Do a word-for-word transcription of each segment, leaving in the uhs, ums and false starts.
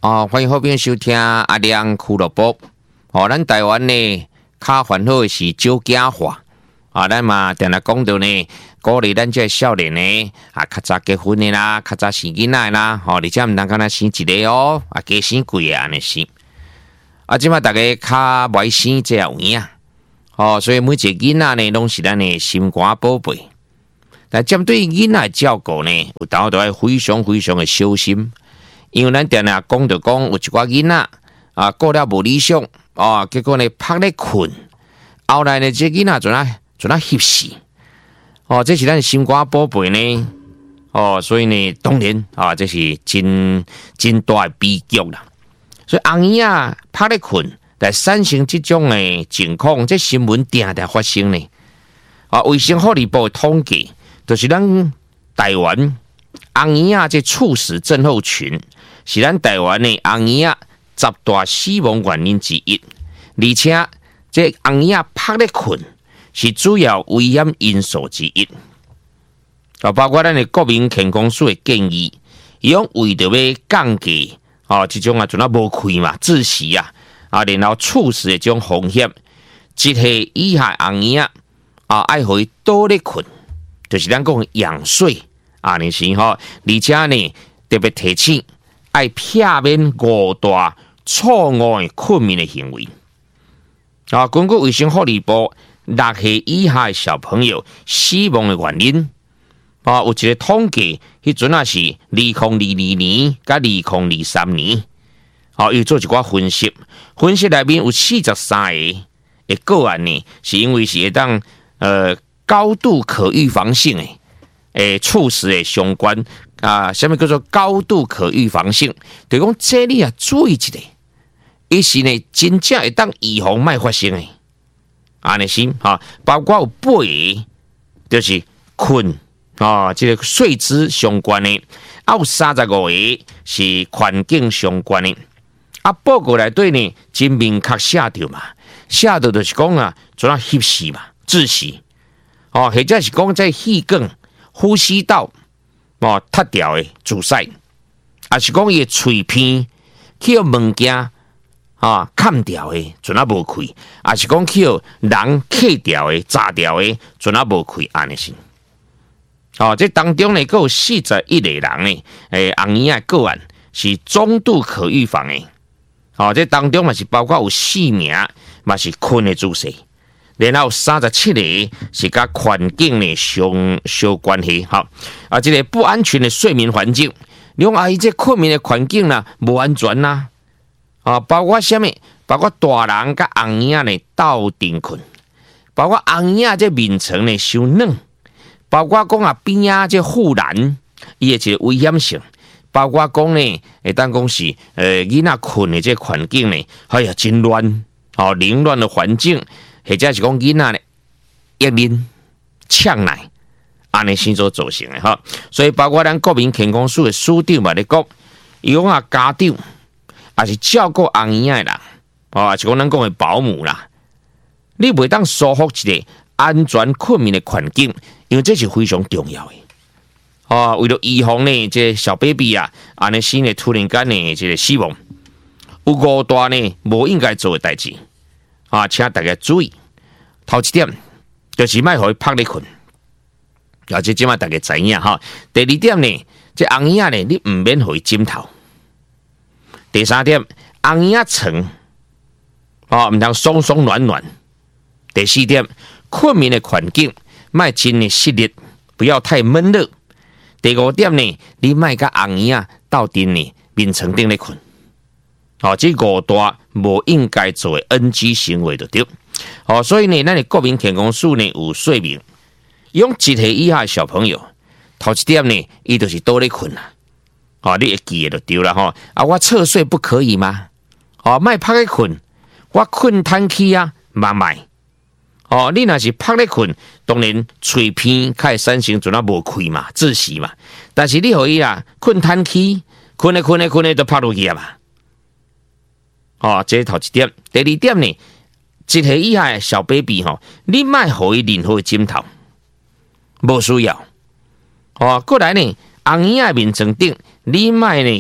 哦，欢迎后边收听阿亮俱乐部。哦，咱台湾呢，较烦恼的是少子化。啊，咱嘛定来讲到呢，鼓励咱这少年呢，啊，较早结婚的啦，较早生囡仔啦，吼、哦，而且毋通干那生一个哦，啊，加生几个安尼生。啊，即马大家较袂生这有影，哦，所以每一个囡仔呢，拢是咱的心肝宝贝。但针对囡仔照顾呢，有当都要非常非常的小心，因为咱定定讲着讲，有一寡囡仔啊，过了无理想，哦，结果呢，拍咧困，后来呢，这囡仔阵啊，阵啊翕死，哦，这是咱心肝宝贝呢，哦，所以呢，当然啊，这是真真大的悲剧啦。所以红衣啊，拍咧困，来产生这种的情况，这新闻定定发生呢。啊，卫生福利部的统计。就是咱台湾红衣啊，这猝死症候群是咱台湾的红衣啊十大死亡原因之一，而且这红衣啊拍咧困是主要危险因素之一。啊，包括咱的国民健康署的建议，伊讲为着要降低哦，这种啊阵啊无开嘛窒息啊，啊然后猝死的这种风险，一岁以下红衣啊啊爱互伊倒咧困。就是咱讲仰睡啊，你是吼，而且呢特别提醒，爱避免过大错误的困眠的行为。啊，根据卫生福利部六岁以下的小朋友死亡的原因，啊，有一个统计，迄阵啊是二零二二年甲二零二三年，啊，又做一寡分析，分析内面有四十三个的个案呢，是因为是会当呃。高度可预防性的诶猝死的相关啊，什么叫做高度可预防性？就讲这里啊注意一下，伊是呢真正会当预防卖发生的，安尼是哈，包括有八个就是困啊，这个睡姿相关的，啊有三十五个是环境相关的，啊报告内底呢真明确写着嘛，写着就是讲啊，怎啊翕死嘛，窒息。哦，或者是讲在气管、呼吸道哦塌掉的阻塞，也是讲伊的喙片去有物件啊砍掉的，阵啊无开，也是讲去有人刻掉的、炸掉的，阵啊无开，安尼是。哦，这当中呢，还有四十一个人呢，诶，红衣的个案是中度可预防的。哦，这当中嘛是包括有四名嘛是困的姿势。然后三十七个是甲环境呢相相关系，哈啊，这个不安全的睡眠环境，你讲啊，伊这困眠的环境呢无安全呐，啊，包括什么？包括大人甲红衣呢斗阵困，包括红衣这面层呢伤软，包括讲啊边啊这护栏伊的一个危险性，包括讲呢，会当讲是呃囡仔困的这环境呢，哎呀真乱，哦凌乱的环境。或者是讲囡仔咧一面呛奶，安尼先所造成的哈，所以包括咱国民健康署的署长嘛咧讲，伊讲啊家长也是照顾红衣的人，哦，也是讲咱讲的保姆啦，你袂当疏忽一个安全困眠的环境，因为这是非常重要的。哦，为了预防呢，这小 baby 啊，安尼生的突然间呢，这个死亡，有五大呢无应该做的代志。啊，请大家注意，头一点就是莫互伊拍咧困，而且即马大家知影哈。第二点呢，这红衣呢，你唔免互伊枕头。第三点，红衣床，哦，唔通松松软软。第四点，困眠的环境莫真的湿热，不要太闷热。第五点呢，你莫甲红衣啊斗阵呢面床顶咧困。哦，这五大无应该做的 N G 行为就对。哦，所以呢，咱的国民健康署呢有说明，用一岁以下的小朋友，头一点呢，伊就是倒咧困啦。哦，你会记的就对了哈。啊，我侧睡不可以吗？哦，莫拍咧困，我困叹气啊，慢慢。哦，你若是拍咧困，当然喙片开产生阵啊无开嘛，窒息嘛。但是你互伊啊困叹气，困咧困咧困咧就拍落去啊嘛。哦，这是头一点。第二点呢，一岁以下的小 baby 吼，你莫互伊任何枕头，无需要。哦，过来呢，红衣的面床顶，你莫呢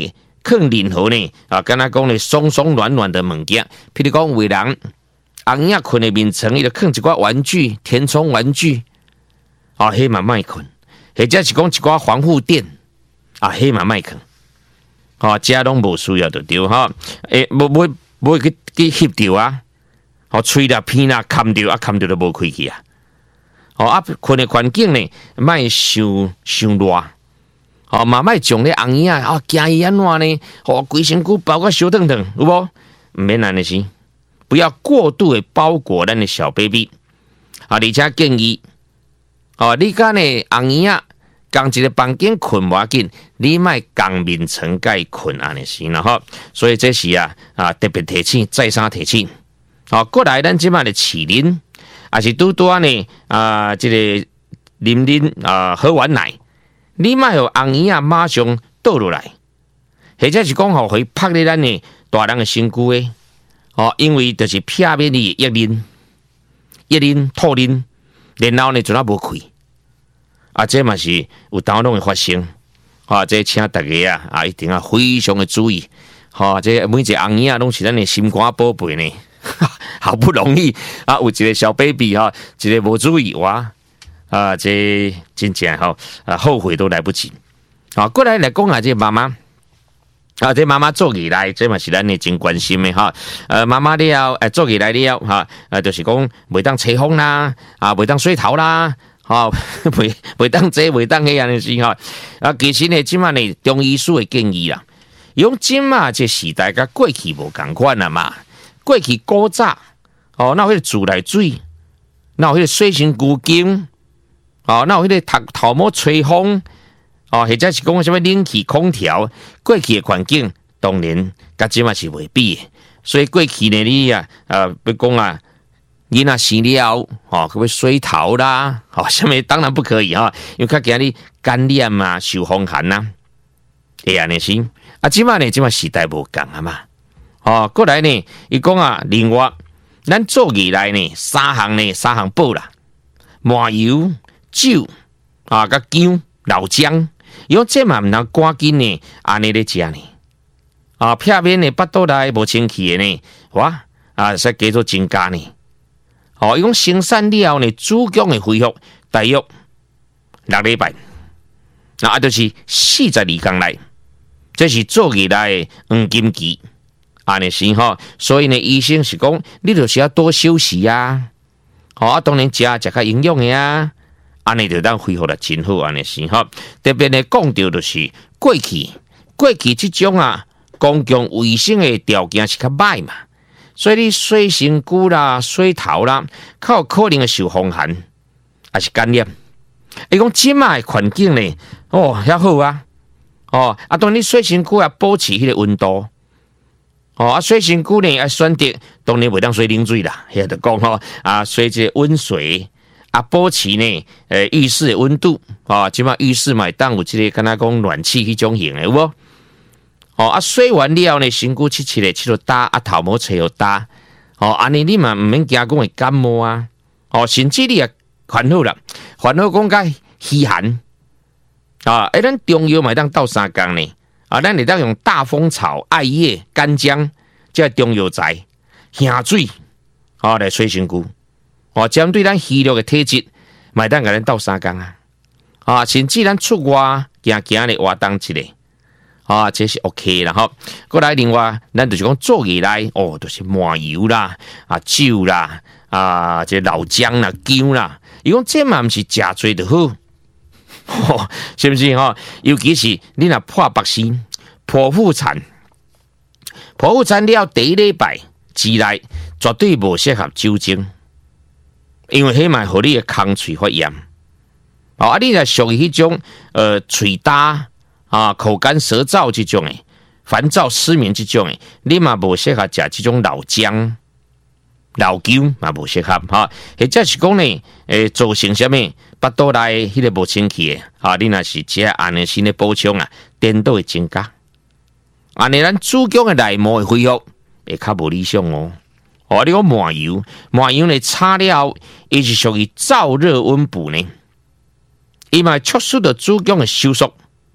放任何呢啊，敢若讲呢松松软软的物件，譬如讲为人红影困的面床，伊就放一寡玩具，填充玩具，啊，迄嘛卖困，或者是讲一寡防护垫，啊，迄嘛卖困，哦，遮拢无需要就对哈，诶，无无无去去翕着啊，哦，吹啦、片啦、砍着啊，砍着都无开去啊，哦啊，困的环境呢，卖伤伤热。哦，嘛莫将咧红影啊，惊伊安怎呢？哦，规身躯包个小腾腾，有无？唔免安尼是，不要过度的包裹咱的小 baby。啊，而且建议，哦，你甲呢红影啊，共一个房间困无要紧，你莫共面床甲困安尼是啦吼。所以这是啊啊特别提醒，再三提醒。哦，过来咱即摆的饲恁，也是拄拄呢啊，这个啉啉啊喝完奶。你莫互红衣啊，马上倒落来，或者是讲吼，会拍咧咱的大人的身躯诶，哦，因为就是片面的一啉、一啉、吐啉，然后呢就那无开，啊，这嘛是有当拢会发生，啊，这请大家啊啊一定要非常的注意，哈、啊，这每一个红衣啊，拢是咱的心肝宝贝呢，好不容易啊，有一个小 baby 哈、啊，一个无注意哇。啊，这真正吼，啊，后悔都来不及。啊，过来来讲下这妈妈，啊，这妈妈做起来，这嘛是咱的真关心的哈。呃，妈妈了，诶，做起来了哈，呃，就是讲袂当吹风啦，啊，袂当水头啦，哈，袂袂当这，袂当迄样的事哈。啊，其实呢，即马呢，中医师的建议啦，用即马这时代甲过去无共款啦嘛。过去古早，哦，那有迄个自来水，那有迄个水性古精。哦，那有迄个头头毛吹风，哦，或者是讲什么冷气空调，过去的环境当然甲即嘛是袂比的，所以过去呢，你啊，呃，要讲啊，囡仔生了，哦，可不可以水头啦，哦，什么当然不可以哈、哦，因为较惊你感染啊，受风寒呐、啊，会安尼是，啊，即嘛呢，即嘛时代无共啊嘛，哦，过来呢，伊讲啊，另外，咱做起来呢，三项呢，三项宝啦，麻油。酒啊，甲姜、老姜，因这嘛毋通赶紧呢，安尼咧食呢。啊，片面的腹肚内无清气的呢，哇啊，使加做增加呢。哦，伊讲生产了呢，子宫的恢复大约六礼拜，那啊就是四十二天内，这是做起来的黄金期，安尼是吼。所以呢，医生是讲，你就是要多休息啊。好、哦、啊，当然食食较营养的啊。安尼就当恢复了真好，安尼是吼。特别呢，讲到就是过去，过去即种啊公共卫生的条件是较歹嘛，所以你水身躯啦、水头啦，较有可能会受风寒，也是感染。伊讲即卖环境呢，哦，遐好啊，哦，啊，当你水身躯啊保持迄个温度，哦，啊，水身躯呢要选择，当然袂当水冷水啦，遐就讲吼，啊，水这温水。啊，保持呢，呃，浴室的温度啊，即马浴室嘛，当有即个敢若讲暖气迄种型的有无？哦，啊，洗完了呢，身躯七七的，七落打，啊，头毛吹又打，哦，安尼你嘛毋免惊讲会感冒啊，哦，甚至你也烦恼啦，烦恼讲甲虚寒啊，诶，咱中药嘛当斗三工呢，啊，咱会当用大风草、艾叶、干姜，这中药材，下水，啊，来洗身躯。哦，针对咱虚弱的体质，买当甲咱斗三工啊！啊，甚至咱出外行行咧活动一下，啊，这是 OK 啦吼。过来另外，咱就是讲做起来，哦，就是麻油啦、啊酒啦、啊这老姜啦、姜啦，伊讲这嘛毋是食多就好，哦、是不是吼、哦？尤其是你若破腹心、剖腹产、剖腹产了第一礼拜之内，绝对无适合酒精。因为迄嘛，互你的空喙发炎，哦，啊，你若属于迄种呃喙焦啊、口干舌燥这种诶，烦躁失眠这种诶，你嘛无适合食这种老姜、老姜嘛无适合哈。或者是讲呢，诶，造成什么腹肚内迄个无清气诶，啊，你若是食安尼新的补充啊，颠倒会增加，安尼咱子宫的内膜的恢复会较无理想哦。哦，你讲麻油，麻油呢擦了，伊是属于燥热温补呢，伊嘛促使着子宫的收缩，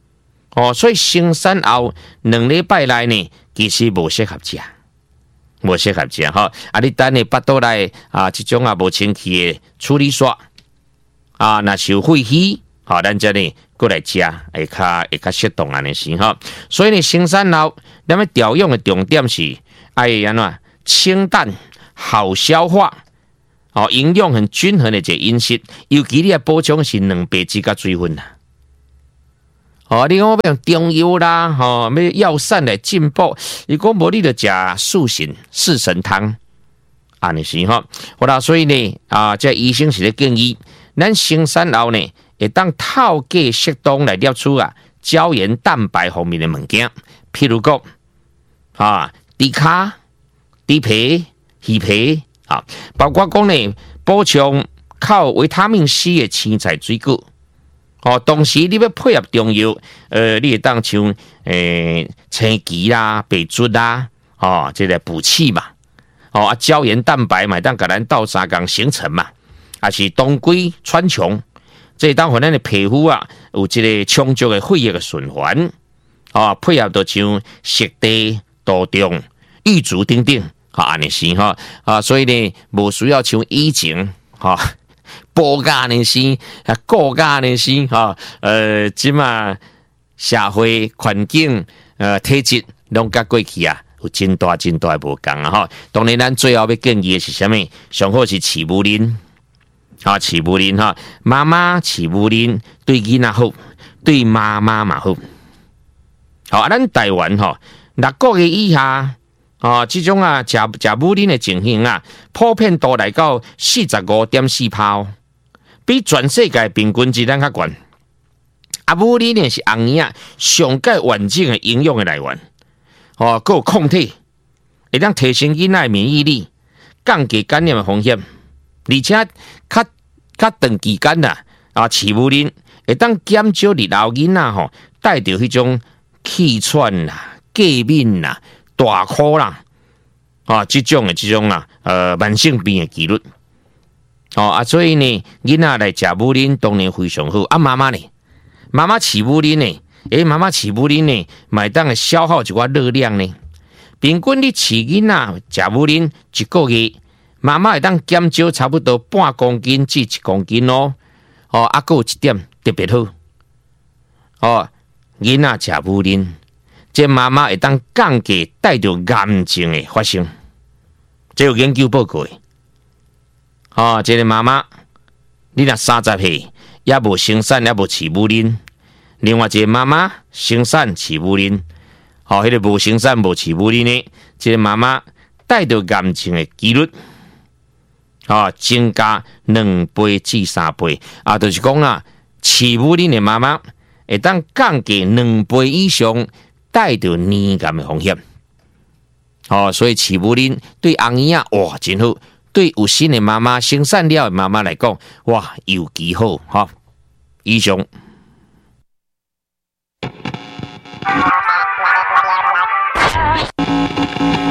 哦，所以生产后两礼拜内呢，其实无适合食，无适合食哈。啊，你等你巴肚内啊，这种啊无清气的处理刷啊，若是有废气，好，咱这呢过来食，会较会较适当安尼是哈。所以呢，生产后咱们调用的重点是爱安怎清淡、好消化。哦，营养很均衡的一个饮食，尤其你要补充是蛋白质甲水分啦。哦，你讲要用中药啦，吼、哦，要药膳来进补，如果无你就食四神四神汤，安尼是吼。好啦，所以呢，啊，这医生是咧建议，咱生产后呢，会当透过适当来摄取啊胶原蛋白方面的物件，譬如讲，啊，猪骹、猪皮、鱼皮。啊，包括讲呢，补充靠维他命 C 的青菜水果。哦，同时你要配合中药，呃，你会当像诶青桔啦、白术啦，哦，这个补气嘛。哦啊，胶原蛋白嘛，当甲咱斗相共形成嘛，啊是当归、川穹，这当互咱的皮肤啊有一个充足的血液的循环。哦，配合到像色地、杜仲、玉竹等等。啊，安尼是哈啊，所以呢，无需要像以前哈，保家安尼是，啊，顾家安尼是哈，呃，即嘛社会环境呃体质拢甲过去啊，有真大真大的无共啊哈。当然，咱最后要建议的是啥物？上好是饲母乳，啊，饲母乳哈，妈妈饲母乳对囡仔好，对妈妈嘛好。好啊，咱台湾哈，六个月以下。哦，这种啊，食食母乳的情形啊，普遍都来到四十五点四趴，比全世界平均值咱较悬。啊，母乳呢是红婴仔上界完整的营养的来源。哦，还有抗体，会当提升囡仔的免疫力，降低感染的风险，而且较较长期间啦，啊，饲母乳会当减少日后囡仔吼带着迄种气喘啦、过敏啦。大哭啦，啊，这种的这种啊，呃，慢性病的几率，哦啊，所以呢，囡仔来食母乳当然非常好。啊，妈妈呢，妈妈饲母乳呢，诶，妈妈饲母乳呢，买当会消耗一寡热量呢。平均你饲囡仔食母乳一个月，妈妈会当减少差不多半公斤至一公斤哦。哦，啊，还有一点特别好，哦，囡仔食母乳。这妈妈会当降低带着癌症的发生，这有研究报告的。哦，这个妈妈，你若三十岁也无生产也无饲母乳，另外一个妈妈生产饲母乳，哦，迄、那个无生产无饲母乳呢，这个妈妈带着癌症的几率，哦，增加两倍至三倍，啊，就是讲啊，饲母乳的妈妈会当降低两倍以上。带着黏感的风险，哦，所以饲母乳对红婴仔哇真好，对有心的妈妈、生产了的妈妈来讲，哇尤其好哈。以上。